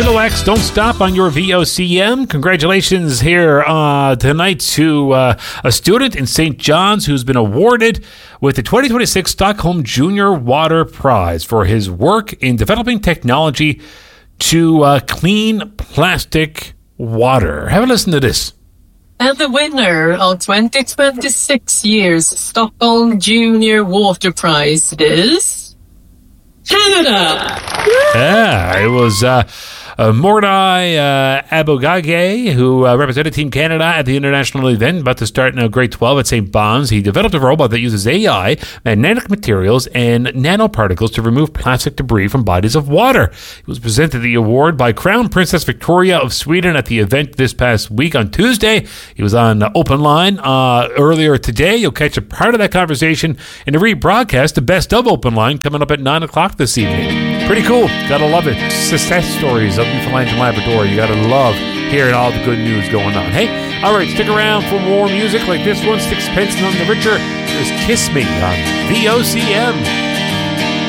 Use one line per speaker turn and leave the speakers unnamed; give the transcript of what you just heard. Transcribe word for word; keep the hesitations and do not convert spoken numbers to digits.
Philo X, don't stop on your V O C M. Congratulations here uh, tonight to uh, a student in Saint John's who's been awarded with the twenty twenty-six Stockholm Junior Water Prize for his work in developing technology to uh, clean plastic water. Have a listen to this.
And the winner of twenty twenty-six year's Stockholm Junior Water Prize is Canada.
Yeah, it was uh, uh, Mordai uh, Abogage, who uh, represented Team Canada at the international event about to start now grade twelve at Saint Bon's. He developed a robot that uses A I, magnetic materials, and nanoparticles to remove plastic debris from bodies of water. He was presented the award by Crown Princess Victoria of Sweden at the event this past week on Tuesday. He was on Open Line uh, earlier today. You'll catch a part of that conversation in the rebroadcast, the Best of Open Line, coming up at nine o'clock this evening. Pretty cool. Gotta love it. Success stories of Newfoundland and Labrador. You gotta love hearing all the good news going on. Hey, all right, stick around for more music like this one. Sixpence None the Richer. Here's Kiss Me on V O C M.